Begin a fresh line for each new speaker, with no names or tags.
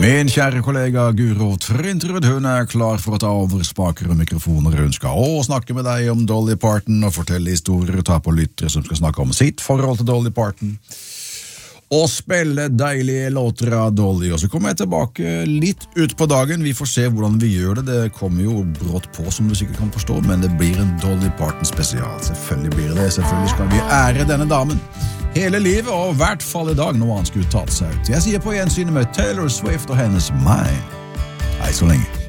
Min kjære kollega Guro Trintrud, hun klar for å ta over spaker og mikrofoner. Hun skal også snakke med deg om Dolly Parton og fortelle historier og ta på lyttere som skal snakke om sitt forhold til Dolly Parton. Og spille deilige låter av Dolly. Og så kommer jeg tilbake litt ut på dagen. Vi får se hvordan vi gjør det. Det kommer jo brått på, som du sikkert kan forstå, men det blir en Dolly Parton spesial. Selvfølgelig blir det. Selvfølgelig skal vi ære denne damen. Hele livet, og I hvert fall I dag, når han skulle tatt seg ut. Jeg sier på gjensyn med Taylor Swift og hennes Mine. Hei så lenge.